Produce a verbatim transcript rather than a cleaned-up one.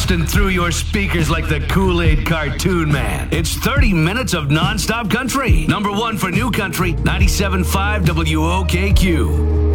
busting through your speakers like the Kool-Aid cartoon man. It's thirty minutes of non-stop country. Number one for new country, ninety-seven point five W O K Q.